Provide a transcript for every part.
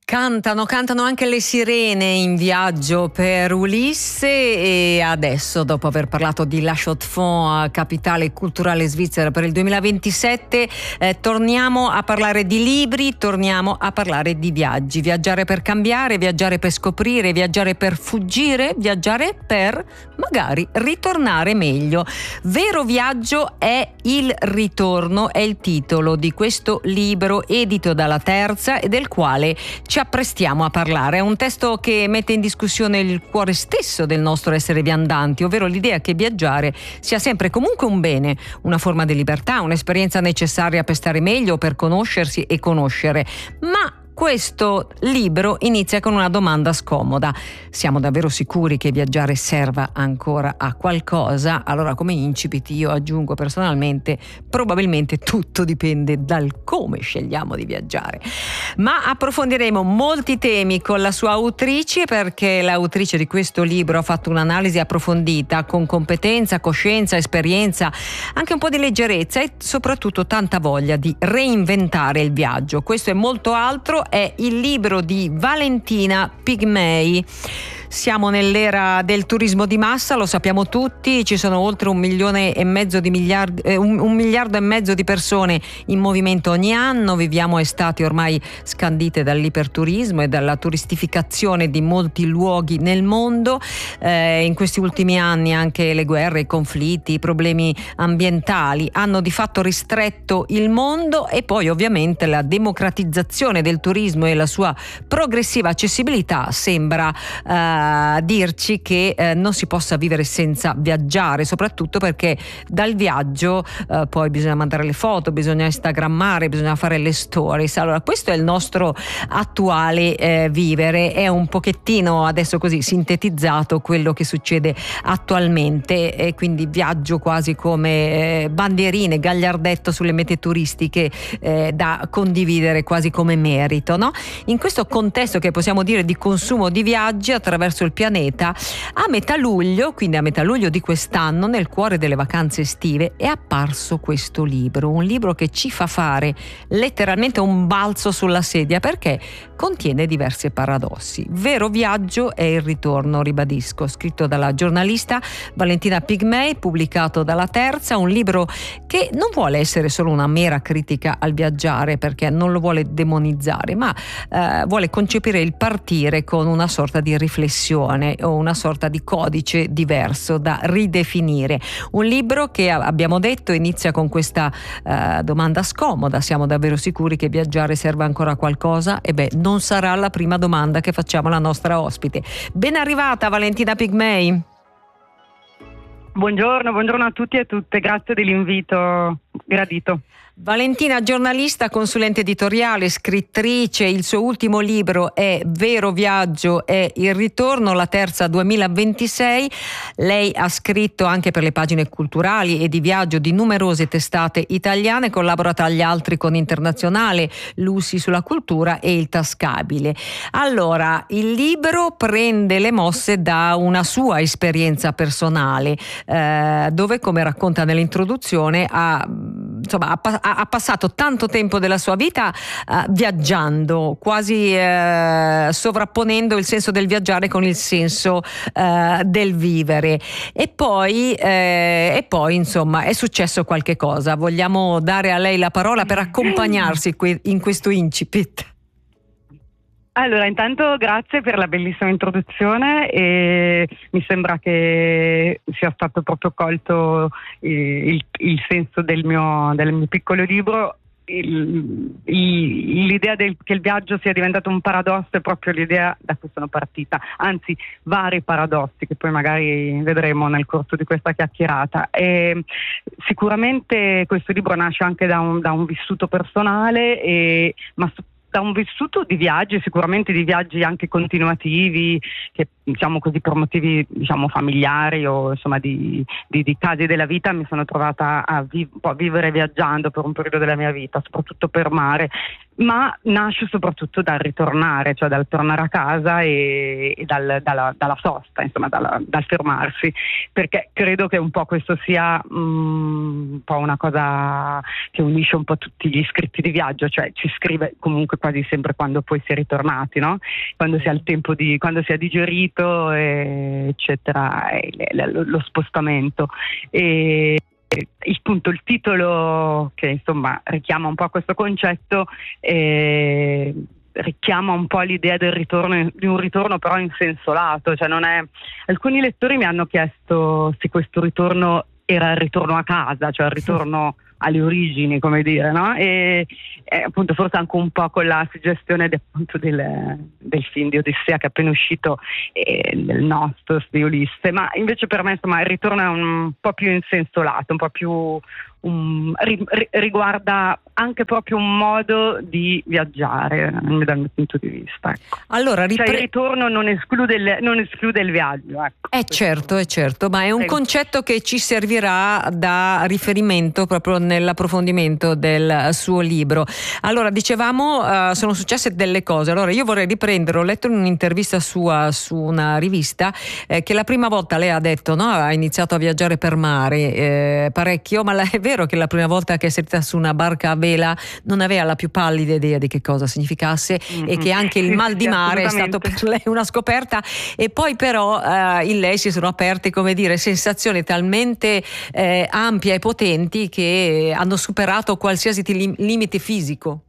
Cantano anche le sirene in viaggio per Ulisse, e adesso, dopo aver parlato di La Chaux-de-Fonds, capitale culturale svizzera per il 2027, torniamo a parlare di libri, torniamo a parlare di viaggi. Viaggiare per cambiare, viaggiare per scoprire, viaggiare per fuggire, viaggiare per magari ritornare meglio. Vero viaggio è il ritorno, è il titolo di questo libro edito dalla Terza e del quale ci apprestiamo a parlare. È un testo che mette in discussione il cuore stesso del nostro essere viandanti, ovvero l'idea che viaggiare sia sempre comunque un bene, una forma di libertà, un'esperienza necessaria per stare meglio, per conoscersi e conoscere. Ma questo libro inizia con una domanda scomoda. Siamo davvero sicuri che viaggiare serva ancora a qualcosa? Allora, come incipit io aggiungo personalmente, probabilmente tutto dipende dal come scegliamo di viaggiare. Ma approfondiremo molti temi con la sua autrice, perché l'autrice di questo libro ha fatto un'analisi approfondita con competenza, coscienza, esperienza, anche un po' di leggerezza e soprattutto tanta voglia di reinventare il viaggio. Questo e molto altro è il libro di Valentina Pigmei. Siamo nell'era del turismo di massa, lo sappiamo tutti, ci sono oltre 1,5 miliardi di persone in movimento ogni anno, viviamo estati ormai scandite dall'iperturismo e dalla turistificazione di molti luoghi nel mondo. In questi ultimi anni anche le guerre, i conflitti, i problemi ambientali hanno di fatto ristretto il mondo, e poi ovviamente la democratizzazione del turismo e la sua progressiva accessibilità sembra dirci che non si possa vivere senza viaggiare, soprattutto perché dal viaggio poi bisogna mandare le foto, bisogna instagrammare, bisogna fare le stories. Allora, questo è il nostro attuale vivere, è un pochettino adesso così sintetizzato quello che succede attualmente, e quindi viaggio quasi come bandierine, gagliardetto sulle mete turistiche da condividere quasi come merito, no? In questo contesto che possiamo dire di consumo di viaggi attraverso il pianeta, a metà luglio, quindi a metà luglio di quest'anno, nel cuore delle vacanze estive, è apparso questo libro, un libro che ci fa fare letteralmente un balzo sulla sedia perché contiene diversi paradossi. Vero viaggio è il ritorno, ribadisco, scritto dalla giornalista Valentina Pigmei, pubblicato dalla Terza, un libro che non vuole essere solo una mera critica al viaggiare, perché non lo vuole demonizzare, ma vuole concepire il partire con una sorta di riflessione o una sorta di codice diverso da ridefinire. Un libro che, abbiamo detto, inizia con questa domanda scomoda: siamo davvero sicuri che viaggiare serva ancora a qualcosa? E non sarà la prima domanda che facciamo alla nostra ospite. Ben arrivata Valentina Pigmei. Buongiorno a tutti e a tutte, grazie dell'invito gradito. Valentina, giornalista, consulente editoriale, scrittrice, il suo ultimo libro è Vero viaggio è il ritorno, la Terza 2026. Lei ha scritto anche per le pagine culturali e di viaggio di numerose testate italiane, collabora tra gli altri con Internazionale, Lucy sulla cultura e Il Tascabile. Allora, il libro prende le mosse da una sua esperienza personale, dove, come racconta nell'introduzione, ha passato tanto tempo della sua vita viaggiando, quasi sovrapponendo il senso del viaggiare con il senso del vivere. E poi insomma è successo qualche cosa. Vogliamo dare a lei la parola per accompagnarsi in questo incipit. Allora, intanto grazie per la bellissima introduzione, e mi sembra che sia stato proprio colto il senso del mio piccolo libro. L'idea che il viaggio sia diventato un paradosso è proprio l'idea da cui sono partita, anzi vari paradossi che poi magari vedremo nel corso di questa chiacchierata. E sicuramente questo libro nasce anche da un vissuto personale, ma da un vissuto di viaggi, sicuramente di viaggi anche continuativi, che diciamo così, per motivi diciamo familiari o insomma di casi della vita, mi sono trovata a vivere viaggiando per un periodo della mia vita, soprattutto per mare, ma nasce soprattutto dal ritornare, cioè dal tornare a casa e dalla sosta, insomma dal fermarsi, perché credo che un po' questo sia un po' una cosa che unisce un po' tutti gli iscritti di viaggio, cioè ci scrive comunque quasi sempre quando poi si è ritornati, no? Quando si ha il tempo quando si è digerito, eccetera, lo spostamento. E il titolo che insomma richiama un po' questo concetto, richiama un po' l'idea del ritorno, di un ritorno però in senso lato, cioè non è. Alcuni lettori mi hanno chiesto se questo ritorno era il ritorno a casa, cioè il ritorno alle origini, come dire, no? E appunto forse anche un po' con la suggestione appunto del film di Odissea che è appena uscito, del Nostos di Ulisse, ma invece per me insomma il ritorno è un po' più in senso lato, un po' più riguarda anche proprio un modo di viaggiare dal mio punto di vista, ecco. Allora, cioè il ritorno non esclude il viaggio, ecco. È certo, ma è un concetto che ci servirà da riferimento proprio nell'approfondimento del suo libro. Allora, dicevamo, sono successe delle cose. Allora, io vorrei riprendere, ho letto in un'intervista sua su una rivista che la prima volta lei ha detto, no, ha iniziato a viaggiare per mare parecchio, ma è vero che la prima volta che è salita su una barca a vela non aveva la più pallida idea di che cosa significasse, e che anche il mal di mare è stato per lei una scoperta, e poi però in lei si sono aperte, come dire, sensazioni talmente ampie e potenti che hanno superato qualsiasi limite fisico.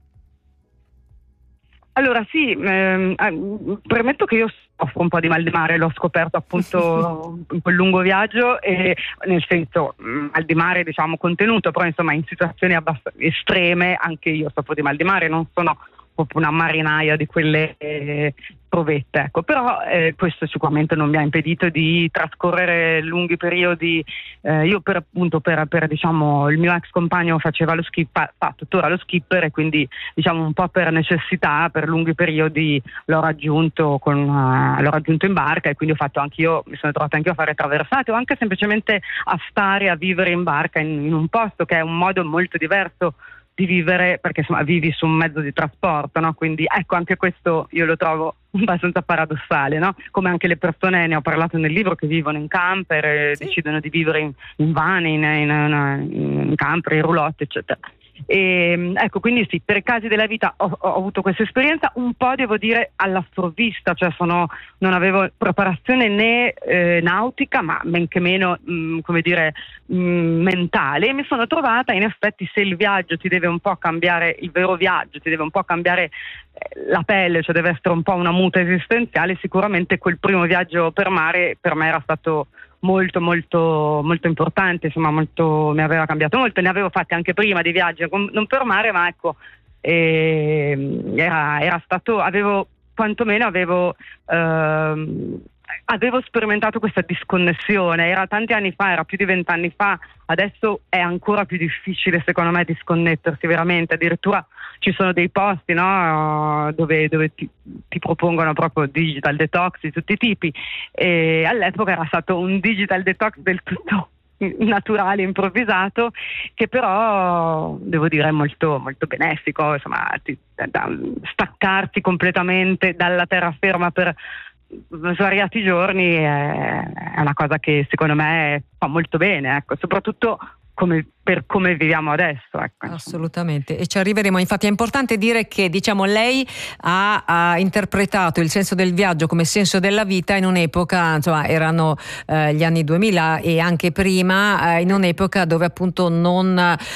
Allora sì, premetto che io soffro un po' di mal di mare, l'ho scoperto appunto in quel lungo viaggio, e nel senso mal di mare diciamo contenuto, però insomma in situazioni abbastanza estreme anche io soffro di mal di mare, non sono proprio una marinaia di quelle provette, ecco. Però questo sicuramente non mi ha impedito di trascorrere lunghi periodi. Io per diciamo il mio ex compagno faceva lo skipper, fa tuttora lo skipper, e quindi diciamo un po' per necessità per lunghi periodi l'ho raggiunto in barca, e quindi mi sono trovata anch'io a fare traversate o anche semplicemente a stare a vivere in barca in un posto che è un modo molto diverso di vivere, perché insomma vivi su un mezzo di trasporto, no? Quindi ecco, anche questo io lo trovo abbastanza paradossale, no? Come anche le persone, ne ho parlato nel libro, che vivono in camper, sì, decidono di vivere in van, in camper, in roulotte, eccetera. E, ecco, quindi sì, per i casi della vita ho avuto questa esperienza un po', devo dire, alla sprovvista, cioè non avevo preparazione né nautica, ma men che meno come dire mentale, e mi sono trovata, in effetti, se il viaggio ti deve un po' cambiare, il vero viaggio ti deve un po' cambiare la pelle, cioè deve essere un po' una muta esistenziale, sicuramente quel primo viaggio per mare per me era stato molto molto molto importante, insomma mi aveva cambiato molto. Ne avevo fatti anche prima di viaggi non per mare, ma ecco, era stato, avevo sperimentato questa disconnessione. Era tanti anni fa, era più di 20 anni fa, adesso è ancora più difficile secondo me disconnettersi veramente, addirittura ci sono dei posti, no, dove ti propongono proprio digital detox di tutti i tipi, e all'epoca era stato un digital detox del tutto naturale, improvvisato, che però devo dire è molto molto benefico, insomma, staccarti completamente dalla terraferma per svariati giorni è una cosa che secondo me fa molto bene, ecco, soprattutto per come viviamo adesso, ecco. Assolutamente, e ci arriveremo. Infatti è importante dire che, diciamo, lei ha interpretato il senso del viaggio come senso della vita in un'epoca, insomma, erano gli anni 2000 e anche prima, in un'epoca dove appunto non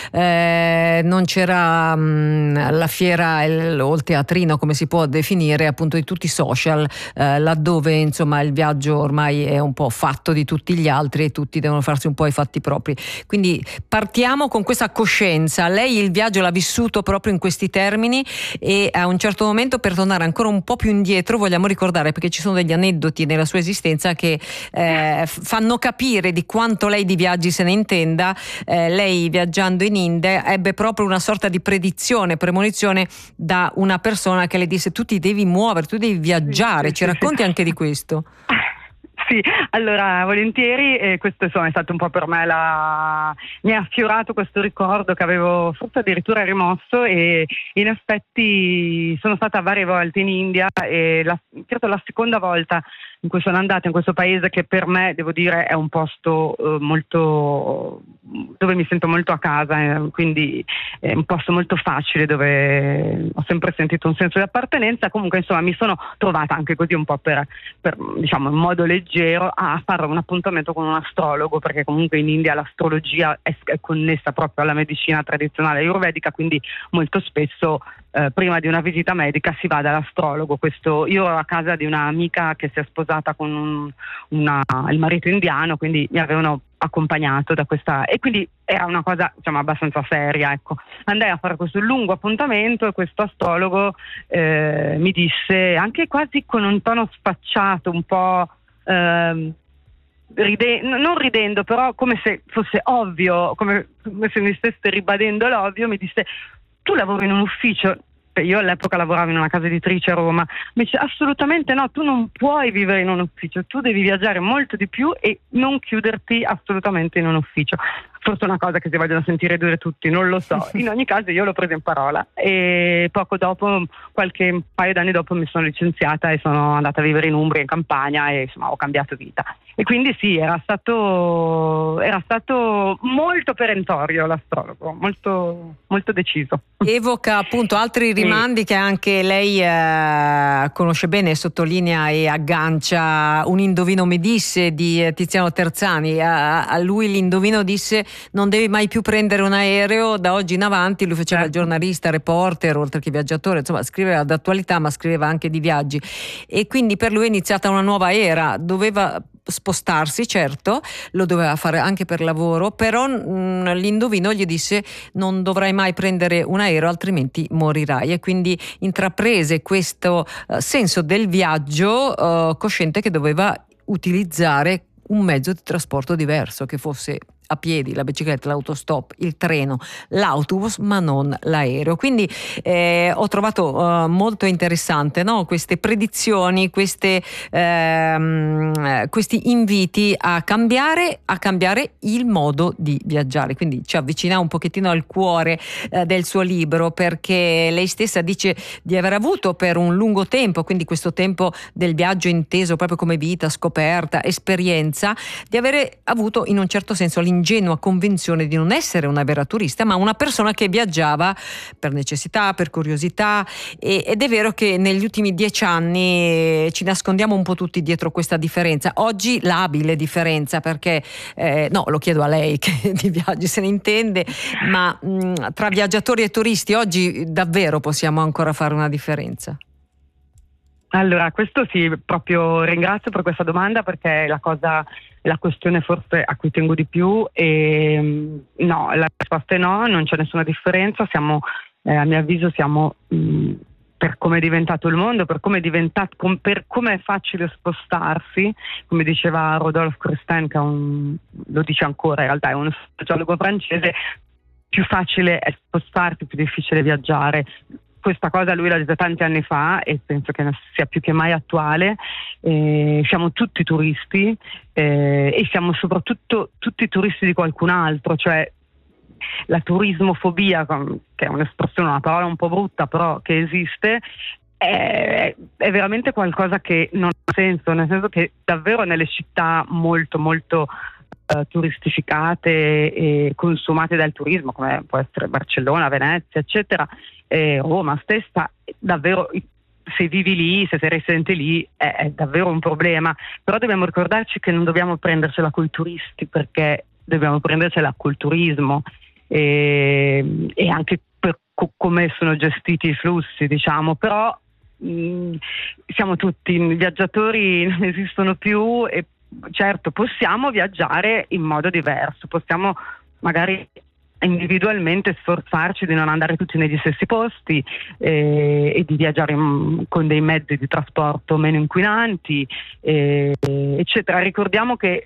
c'era la fiera o il teatrino, come si può definire, appunto, di tutti i social, laddove insomma il viaggio ormai è un po' fatto di tutti gli altri e tutti devono farsi un po' i fatti propri. Quindi partiamo con questa coscienza. Lei il viaggio l'ha vissuto proprio in questi termini, e a un certo momento, per tornare ancora un po' più indietro, vogliamo ricordare, perché ci sono degli aneddoti nella sua esistenza che fanno capire di quanto lei di viaggi se ne intenda. Lei, viaggiando in India, ebbe proprio una sorta di premonizione da una persona che le disse: tu ti devi muovere, tu devi viagare. Ci racconti anche di questo? Sì, allora volentieri, e questo insomma è stato un po' per me mi ha affiorato questo ricordo che avevo forse addirittura rimosso, e in effetti sono stata varie volte in India, e credo la seconda volta in cui sono andata in questo paese, che per me, devo dire, è un posto molto, dove mi sento molto a casa, quindi è un posto molto facile, dove ho sempre sentito un senso di appartenenza. Comunque insomma mi sono trovata anche così un po' per diciamo in modo leggero a fare un appuntamento con un astrologo, perché comunque in India l'astrologia è connessa proprio alla medicina tradizionale ayurvedica, quindi molto spesso prima di una visita medica si va dall'astrologo. Io ero a casa di un'amica che si è sposata con il marito indiano, quindi mi avevano accompagnato da questa, e quindi era una cosa diciamo abbastanza seria, ecco. Andai a fare questo lungo appuntamento, e questo astrologo mi disse, anche quasi con un tono sfacciato, un po' non ridendo, però come se fosse ovvio, come se mi stesse ribadendo l'ovvio, mi disse: tu lavori in un ufficio? Io all'epoca lavoravo in una casa editrice a Roma. Mi dice: assolutamente no, tu non puoi vivere in un ufficio, tu devi viaggiare molto di più e non chiuderti assolutamente in un ufficio. Forse è una cosa che si vogliono sentire dire tutti, non lo so. In ogni caso io l'ho presa in parola, e poco dopo, un paio d'anni dopo, mi sono licenziata e sono andata a vivere in Umbria, in campagna, e insomma ho cambiato vita. E quindi sì, era stato molto perentorio l'astrologo, molto, molto deciso. Evoca appunto altri rimandi che anche lei conosce bene, sottolinea e aggancia. Un indovino mi disse di Tiziano Terzani. A lui l'indovino disse: non devi mai più prendere un aereo da oggi in avanti. Lui faceva il giornalista, reporter, oltre che viaggiatore, insomma scriveva d'attualità ma scriveva anche di viaggi, e quindi per lui è iniziata una nuova era. Doveva spostarsi, certo, lo doveva fare anche per lavoro, però l'indovino gli disse: non dovrai mai prendere un aereo, altrimenti morirai. E quindi intraprese questo senso del viaggio, cosciente che doveva utilizzare un mezzo di trasporto diverso, che fosse a piedi, la bicicletta, l'autostop, il treno, l'autobus, ma non l'aereo. Quindi ho trovato molto interessante, no? Queste predizioni, questi inviti a cambiare il modo di viaggiare. Quindi ci avvicina un pochettino al cuore del suo libro, perché lei stessa dice di aver avuto per un lungo tempo, quindi questo tempo del viaggio inteso proprio come vita, scoperta, esperienza, di avere avuto in un certo senso l'ingenua convinzione di non essere una vera turista, ma una persona che viaggiava per necessità, per curiosità, ed è vero che negli ultimi 10 anni ci nascondiamo un po' tutti dietro questa differenza. Oggi l'abile differenza, perché no, lo chiedo a lei che di viaggi se ne intende, ma tra viaggiatori e turisti oggi davvero possiamo ancora fare una differenza? Allora, questo sì, proprio ringrazio per questa domanda, perché è la questione forse a cui tengo di più. E no, la risposta è no, non c'è nessuna differenza. Siamo, a mio avviso, per come è diventato il mondo, per come è facile spostarsi, come diceva Rodolphe Christin, che lo dice ancora, in realtà è uno sociologo francese: più facile è spostarsi, più difficile viaggiare. Questa cosa lui l'ha detta tanti anni fa, e penso che sia più che mai attuale. Siamo tutti turisti, e siamo soprattutto tutti turisti di qualcun altro, cioè la turismofobia, che è un'espressione, una parola un po' brutta, però che esiste, è veramente qualcosa che non ha senso, nel senso che davvero nelle città molto molto turistificate e consumate dal turismo, come può essere Barcellona, Venezia, eccetera, Roma stessa, davvero, se vivi lì, se sei residente lì, è davvero un problema. Però dobbiamo ricordarci che non dobbiamo prendercela coi turisti, perché dobbiamo prendercela col turismo, e anche per come sono gestiti i flussi, diciamo. Però siamo tutti viaggiatori, non esistono più, e certo possiamo viaggiare in modo diverso, possiamo magari individualmente sforzarci di non andare tutti negli stessi posti, e di viaggiare con dei mezzi di trasporto meno inquinanti, eccetera. Ricordiamo che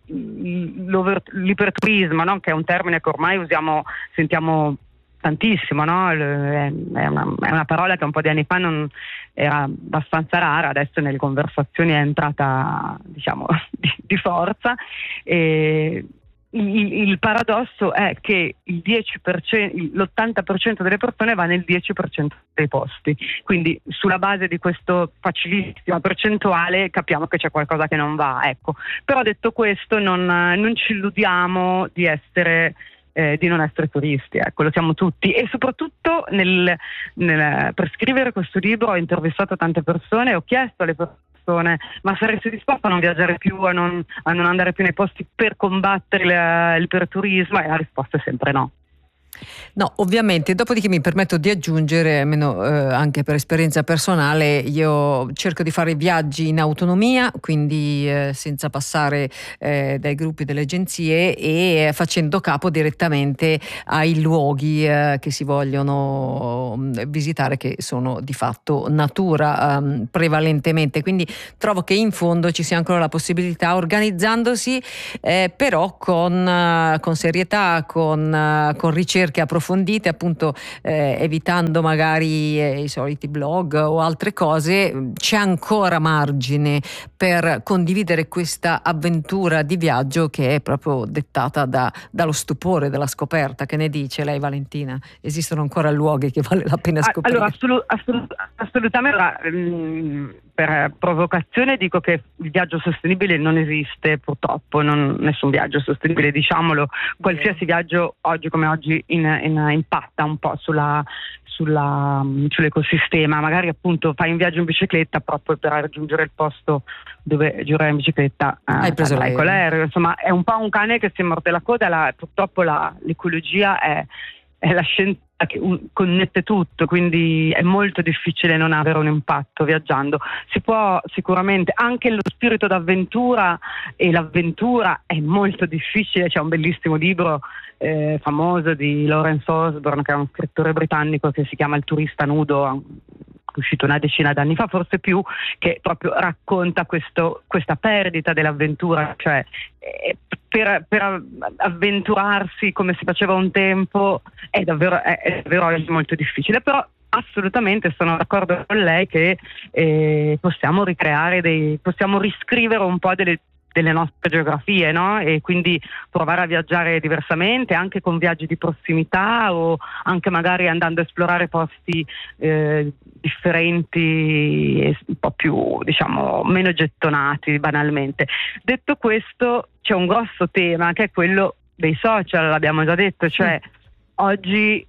l'iperturismo, no? Che è un termine che ormai sentiamo tantissimo, no? È una parola che un po' di anni fa era abbastanza rara, adesso nelle conversazioni è entrata, diciamo, di forza. Il paradosso è che l'80% delle persone va nel 10% dei posti, quindi sulla base di questa facilissima percentuale capiamo che c'è qualcosa che non va, ecco. Però detto questo non ci illudiamo di non essere turisti, ecco, lo siamo tutti. E soprattutto per scrivere questo libro ho intervistato tante persone e ho chiesto alle persone: ma saresti disposto a non viaggiare più, a non andare più nei posti per combattere l'iperturismo? E la risposta è sempre no. No, ovviamente, dopodiché mi permetto di aggiungere, almeno anche per esperienza personale, io cerco di fare viaggi in autonomia, quindi senza passare dai gruppi delle agenzie e facendo capo direttamente ai luoghi che si vogliono visitare, che sono di fatto natura prevalentemente. Quindi trovo che in fondo ci sia ancora la possibilità, organizzandosi però con serietà, con ricerche approfondite, appunto evitando magari i soliti blog o altre cose. C'è ancora margine per condividere questa avventura di viaggio che è proprio dettata dallo stupore della scoperta. Che ne dice lei, Valentina? Esistono ancora luoghi che vale la pena scoprire? Allora, assolutamente. Per provocazione dico che il viaggio sostenibile non esiste, purtroppo, nessun viaggio sostenibile, diciamolo. Qualsiasi viaggio oggi come oggi impatta un po' sull'ecosistema. Magari appunto fai un viaggio in bicicletta proprio per raggiungere il posto dove girare in bicicletta, hai preso l'aereo. Insomma, è un po' un cane che si morde la coda. Purtroppo l'ecologia è la scienza che connette tutto, quindi è molto difficile non avere un impatto viaggiando. Si può sicuramente, anche lo spirito d'avventura e l'avventura è molto difficile. C'è un bellissimo libro famoso di Lawrence Osborne, che è uno scrittore britannico, che si chiama Il turista nudo, uscito una decina d'anni fa, forse più, che proprio racconta questa perdita dell'avventura, cioè per avventurarsi come si faceva un tempo è davvero oggi molto difficile. Però assolutamente sono d'accordo con lei che possiamo riscrivere un po' delle nostre geografie, no? E quindi provare a viaggiare diversamente, anche con viaggi di prossimità, o anche magari andando a esplorare posti differenti e un po' più, diciamo, meno gettonati banalmente. Detto questo, c'è un grosso tema che è quello dei social, l'abbiamo già detto, cioè oggi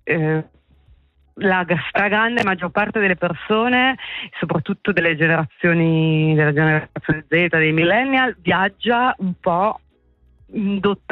la stragrande maggior parte delle persone, soprattutto della generazione Z, dei millennial, viaggia un po' indotto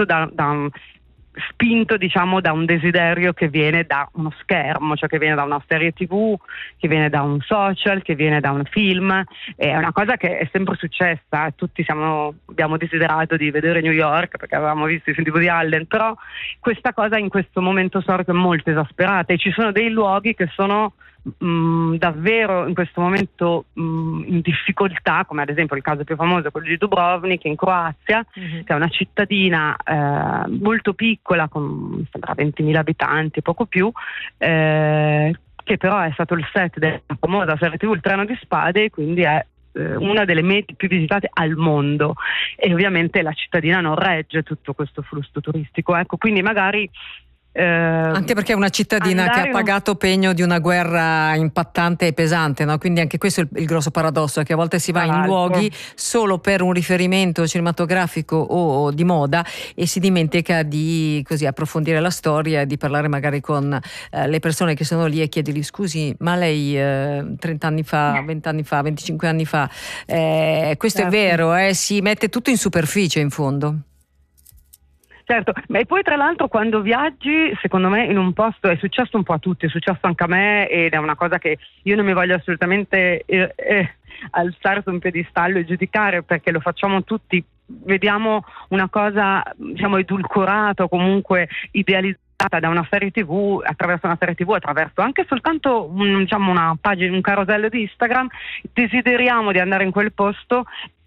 spinto, diciamo, da un desiderio che viene da uno schermo, cioè che viene da una serie TV, che viene da un social, che viene da un film. È una cosa che è sempre successa, tutti abbiamo desiderato di vedere New York perché avevamo visto i film di Woody Allen, però questa cosa in questo momento storico è molto esasperata e ci sono dei luoghi che sono davvero in questo momento in difficoltà, come ad esempio il caso più famoso, quello di Dubrovnik in Croazia, che è una cittadina molto piccola con 20.000 abitanti, poco più, che però è stato il set della famosa serie TV Il Treno di Spade, e quindi è una delle mete più visitate al mondo, e ovviamente la cittadina non regge tutto questo flusso turistico, ecco. Quindi magari anche perché è una cittadina che ha pagato pegno di una guerra impattante e pesante, no? Quindi anche questo è il grosso paradosso, è che a volte si va in luoghi solo per un riferimento cinematografico o di moda e si dimentica di così approfondire la storia e di parlare magari con le persone che sono lì e chiedergli: scusi, ma lei 30 anni fa, 20 anni fa, 25 anni fa, questo è vero, si mette tutto in superficie in fondo. Certo, e poi tra l'altro quando viaggi, secondo me, in un posto, è successo un po' a tutti, è successo anche a me, ed è una cosa che io non mi voglio assolutamente alzare su un piedistallo e giudicare, perché lo facciamo tutti. Vediamo una cosa, diciamo, edulcorata o comunque idealizzata da una serie TV, attraverso anche soltanto una pagina, un carosello di Instagram, desideriamo di andare in quel posto,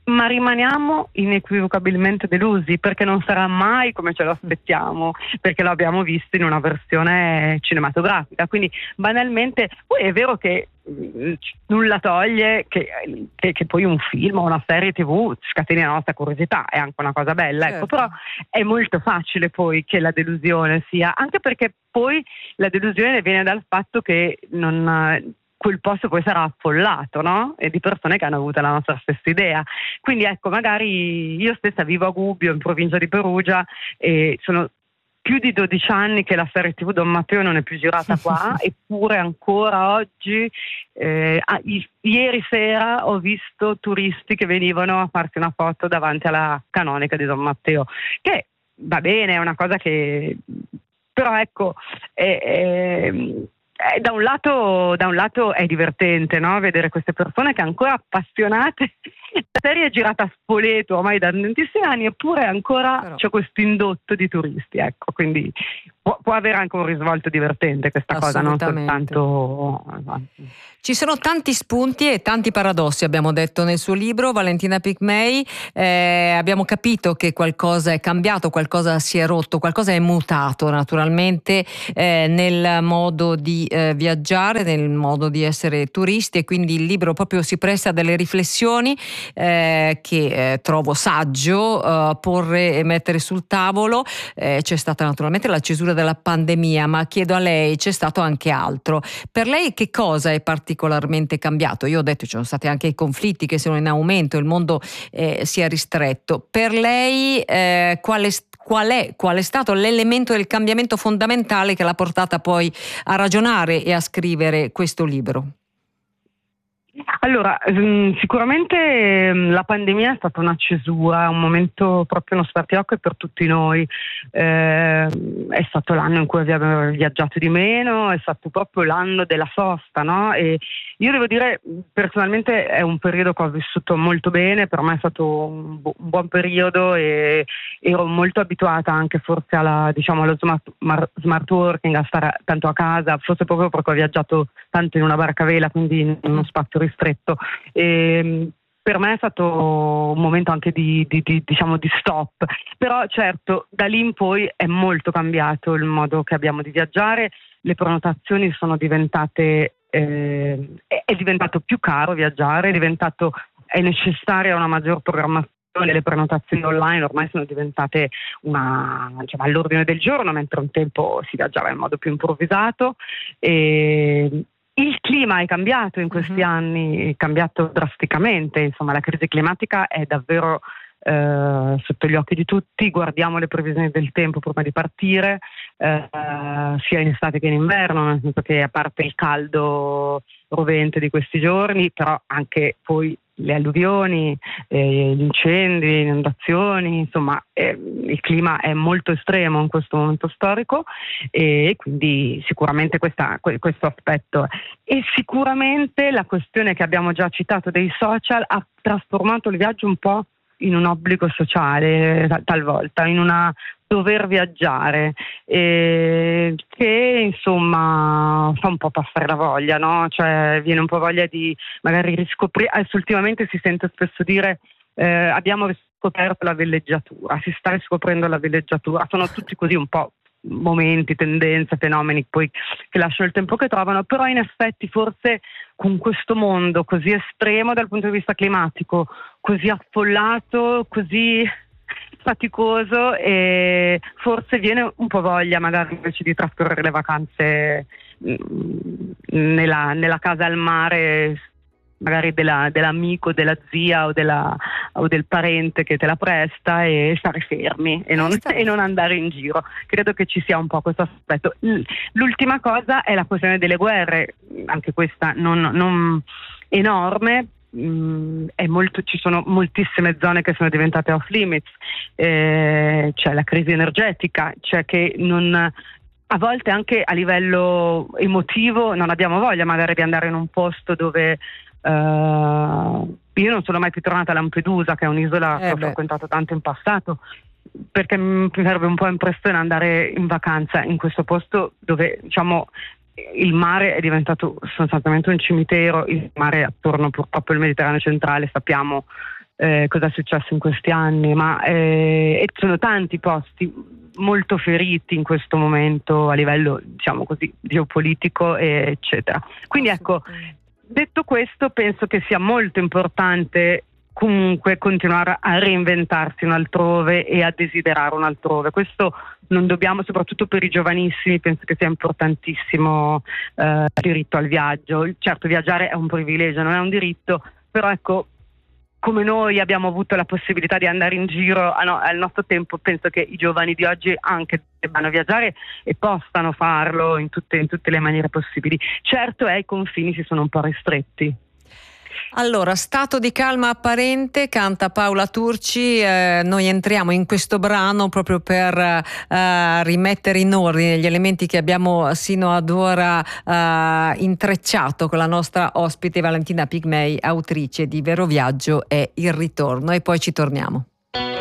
ma rimaniamo inequivocabilmente delusi, perché non sarà mai come ce lo aspettiamo, perché lo abbiamo visto in una versione cinematografica. Quindi banalmente, poi è vero che nulla toglie che poi un film o una serie TV scateni la nostra curiosità, è anche una cosa bella, certo. Ecco, però è molto facile poi che la delusione sia, anche perché poi la delusione viene dal fatto che quel posto poi sarà affollato, no? E di persone che hanno avuto la nostra stessa idea. Quindi ecco, magari io stessa vivo a Gubbio, in provincia di Perugia, e sono più di 12 anni che la serie TV Don Matteo non è più girata qua, eppure ancora oggi, ieri sera ho visto turisti che venivano a farsi una foto davanti alla canonica di Don Matteo, che va bene, è una cosa che... però ecco... Da un lato è divertente, no? Vedere queste persone che ancora appassionate. La serie è girata a Spoleto ormai da tantissimi anni, eppure ancora c'è questo indotto di turisti, ecco, quindi può avere anche un risvolto divertente questa cosa, non soltanto... Ci sono tanti spunti e tanti paradossi, abbiamo detto nel suo libro, Valentina Picmei. Abbiamo capito che qualcosa è cambiato, qualcosa si è rotto, qualcosa è mutato naturalmente nel modo di viaggiare, nel modo di essere turisti, e quindi il libro proprio si presta a delle riflessioni che trovo saggio porre e mettere sul tavolo. C'è stata naturalmente la cesura della pandemia, ma chiedo a lei, c'è stato anche altro. Per lei che cosa è particolarmente cambiato? Io ho detto ci sono stati anche i conflitti che sono in aumento, il mondo si è ristretto. Per lei qual è stato l'elemento del cambiamento fondamentale che l'ha portata poi a ragionare e a scrivere questo libro? Allora, sicuramente la pandemia è stata una cesura, un momento, proprio uno spartiacque per tutti noi. È stato l'anno in cui abbiamo viaggiato di meno, è stato proprio l'anno della sosta, no? E io devo dire, personalmente è un periodo che ho vissuto molto bene, per me è stato un buon periodo e ero molto abituata anche forse allo smart working, a stare tanto a casa, forse proprio perché ho viaggiato tanto in una barca a vela, quindi in uno spazio ristretto. Per me è stato un momento anche di stop, però certo da lì in poi è molto cambiato il modo che abbiamo di viaggiare, le prenotazioni sono diventate, è diventato più caro viaggiare, è necessaria una maggior programmazione. Le prenotazioni online ormai sono diventate all'ordine del giorno, mentre un tempo si viaggiava in modo più improvvisato. Il clima è cambiato in questi anni, è cambiato drasticamente, insomma la crisi climatica è davvero sotto gli occhi di tutti. Guardiamo le previsioni del tempo prima di partire, sia in estate che in inverno, nel senso che a parte il caldo rovente di questi giorni, però anche poi le alluvioni, gli incendi, le inondazioni, insomma il clima è molto estremo in questo momento storico, e quindi sicuramente questo aspetto. E sicuramente la questione che abbiamo già citato dei social ha trasformato il viaggio un po' in un obbligo sociale, talvolta in una dover viaggiare, che insomma fa un po' passare la voglia, no? Cioè viene un po' voglia di magari riscoprire. Adesso ultimamente si sente spesso dire abbiamo scoperto la villeggiatura, si sta riscoprendo la villeggiatura, sono tutti così un po' momenti, tendenze, fenomeni poi che lasciano il tempo che trovano, però in effetti forse con questo mondo così estremo dal punto di vista climatico, così affollato, così faticoso, e forse viene un po' voglia magari invece di trascorrere le vacanze nella casa al mare, magari dell'amico, della zia o del parente che te la presta, e stare fermi e non andare in giro. Credo che ci sia un po' questo aspetto. L'ultima cosa è la questione delle guerre, anche questa non enorme. Ci sono moltissime zone che sono diventate off limits, c'è la crisi energetica, c'è che a volte anche a livello emotivo non abbiamo voglia magari di andare in un posto dove io non sono mai più tornata a Lampedusa, che è un'isola che ho frequentato tanto in passato, perché mi sarebbe un po' impressione andare in vacanza in questo posto dove il mare è diventato sostanzialmente un cimitero. Il mare attorno purtroppo al Mediterraneo centrale sappiamo cosa è successo in questi anni, ma e sono tanti posti molto feriti in questo momento a livello, diciamo così, geopolitico, eccetera. Quindi ecco, detto questo, penso che sia molto importante comunque continuare a reinventarsi un altrove e a desiderare un altrove. Questo non dobbiamo, soprattutto per i giovanissimi, penso che sia importantissimo il diritto al viaggio. Certo, viaggiare è un privilegio, non è un diritto, però ecco, come noi abbiamo avuto la possibilità di andare in giro al nostro tempo, penso che i giovani di oggi anche debbano viaggiare e possano farlo in tutte le maniere possibili. Certo i confini si sono un po' ristretti. Allora, stato di calma apparente, canta Paola Turci. Noi entriamo in questo brano proprio per rimettere in ordine gli elementi che abbiamo sino ad ora intrecciato con la nostra ospite Valentina Pigmei, autrice di Vero Viaggio e Il Ritorno, e poi ci torniamo.